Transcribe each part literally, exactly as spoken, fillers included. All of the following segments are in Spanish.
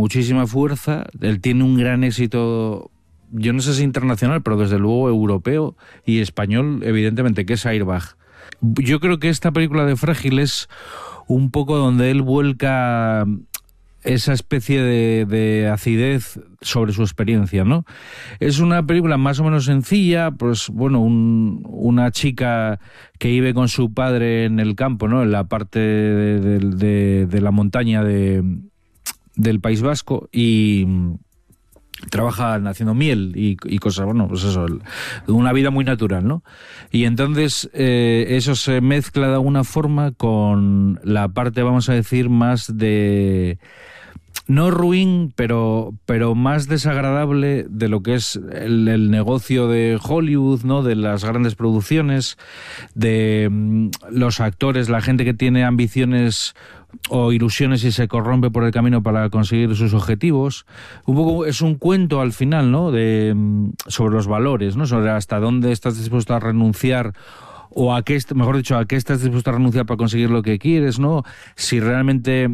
muchísima fuerza. Él tiene un gran éxito, yo no sé si internacional, pero desde luego europeo y español, evidentemente, que es Airbag. Yo creo que esta película de Frágil es un poco donde él vuelca esa especie de, de acidez sobre su experiencia, ¿no? Es una película más o menos sencilla, pues bueno, un, una chica que vive con su padre en el campo, ¿no? En la parte de, de, de, de la montaña de, del País Vasco, y trabajan haciendo miel y, y cosas, bueno, pues eso, una vida muy natural, ¿no? Y entonces eh, eso se mezcla de alguna forma con la parte, vamos a decir, más de... no ruin, pero, pero más desagradable de lo que es el, el negocio de Hollywood, ¿no? De las grandes producciones, de mm, los actores, la gente que tiene ambiciones o ilusiones y se corrompe por el camino para conseguir sus objetivos. Un poco es un cuento al final, ¿no? De, sobre los valores, ¿no? Sobre hasta dónde estás dispuesto a renunciar, o a qué, mejor dicho, a qué estás dispuesto a renunciar para conseguir lo que quieres, ¿no? Si realmente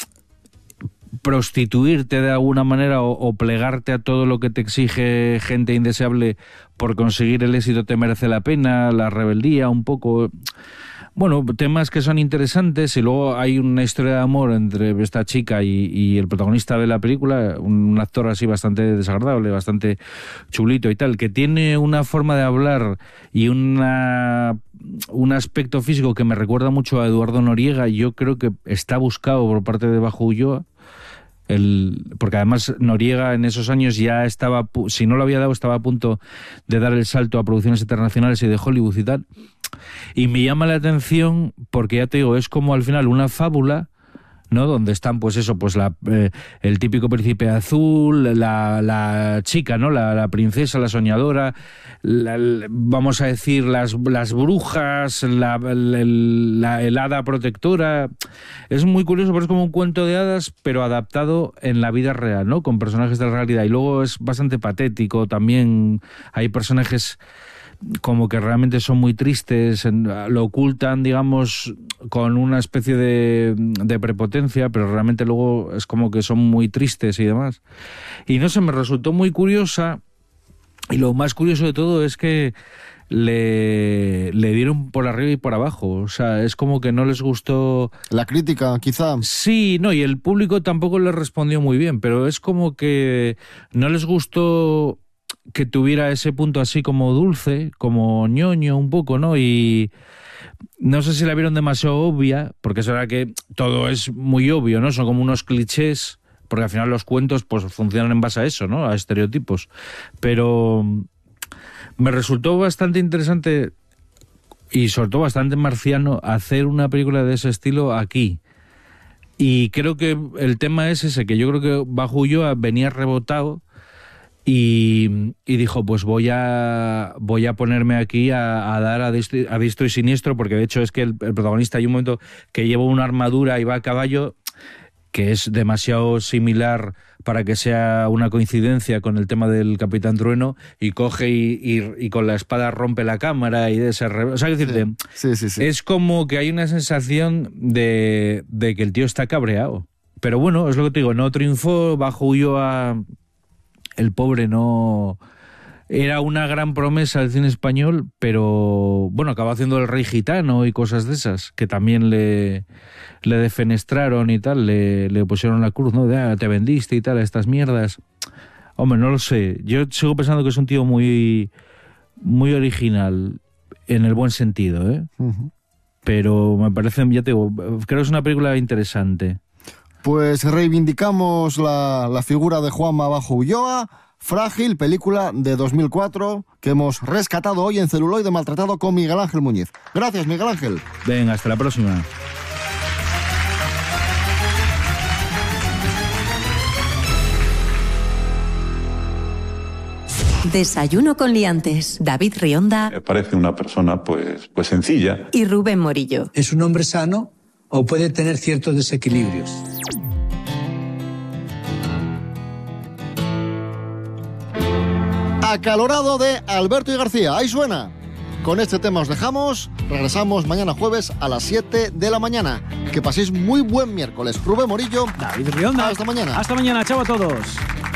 prostituirte de alguna manera o, o plegarte a todo lo que te exige gente indeseable por conseguir el éxito te merece la pena, la rebeldía un poco. Bueno, temas que son interesantes, y luego hay una historia de amor entre esta chica y, y el protagonista de la película, un actor así bastante desagradable, bastante chulito y tal, que tiene una forma de hablar y una, un aspecto físico que me recuerda mucho a Eduardo Noriega, y yo creo que está buscado por parte de Bajo Ulloa. El, porque además Noriega en esos años ya estaba, si no lo había dado, estaba a punto de dar el salto a producciones internacionales y de Hollywood y tal. Y me llama la atención porque, ya te digo, es como al final una fábula, ¿no? Donde están, pues eso, pues la, eh, el típico príncipe azul, la, la chica, ¿no? La, la princesa, la soñadora, la, la, vamos a decir, las, las brujas, la, la, la, el hada protectora. Es muy curioso, porque es como un cuento de hadas, pero adaptado en la vida real, ¿no? Con personajes de la realidad. Y luego es bastante patético también. Hay personajes como que realmente son muy tristes, lo ocultan, digamos, con una especie de, de prepotencia, pero realmente luego es como que son muy tristes y demás. Y no sé, me resultó muy curiosa, y lo más curioso de todo es que le, le dieron por arriba y por abajo. O sea, es como que no les gustó... La crítica, quizá. Sí, no, y el público tampoco le respondió muy bien, pero es como que no les gustó que tuviera ese punto así como dulce, como ñoño un poco, ¿no? Y no sé si la vieron demasiado obvia, porque es verdad que todo es muy obvio, ¿no? Son como unos clichés, porque al final los cuentos pues funcionan en base a eso, ¿no? A estereotipos. Pero me resultó bastante interesante y sobre todo bastante marciano hacer una película de ese estilo aquí. Y creo que el tema es ese, que yo creo que Bajo Ulloa venía rebotado. Y, y dijo, pues voy a voy a ponerme aquí a, a dar a distro, a distro y siniestro, porque de hecho es que el, el protagonista hay un momento que lleva una armadura y va a caballo, que es demasiado similar para que sea una coincidencia con el tema del Capitán Trueno, y coge y, y, y con la espada rompe la cámara y de ese re... O sea, es decirte, sí, sí, sí. Es como que hay una sensación de, de que el tío está cabreado. Pero bueno, es lo que te digo, no triunfó. Bajo Ulloa, el pobre, no... Era una gran promesa del cine español, pero bueno, acabó haciendo El Rey Gitano y cosas de esas, que también le, le defenestraron y tal, le, le pusieron la cruz, ¿no? De, ah, te vendiste y tal, a estas mierdas. Hombre, no lo sé. Yo sigo pensando que es un tío muy, muy original, en el buen sentido, ¿eh? Uh-huh. Pero me parece, ya te digo, creo que es una película interesante. Pues reivindicamos la, la figura de Juanma Bajo Ulloa. Frágil, película de dos mil cuatro, que hemos rescatado hoy en Celuloide Maltratado con Miguel Ángel Muñiz. Gracias, Miguel Ángel. Venga, hasta la próxima. Desayuno con liantes. David Rionda. Me parece una persona pues, pues sencilla. Y Rubén Morillo. ¿Es un hombre sano o puede tener ciertos desequilibrios? Acalorado de Alberto y García. Ahí suena. Con este tema os dejamos. Regresamos mañana jueves a las siete de la mañana. Que paséis muy buen miércoles. Rubén Morillo. David Rionda. Hasta mañana. Hasta mañana. Chao a todos.